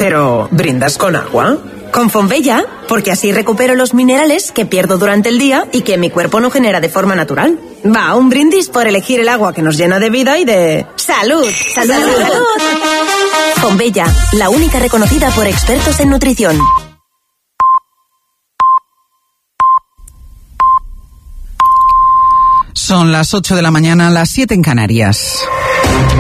Pero, ¿brindas con agua? Con Fonbella, porque así recupero los minerales que pierdo durante el día y que mi cuerpo no genera de forma natural. Va, un brindis por elegir el agua que nos llena de vida y de... ¡Salud! ¡Salud! ¡Salud! ¡Salud! Fonbella, la única reconocida por expertos en nutrición. Son las 8 de la mañana, las 7 en Canarias.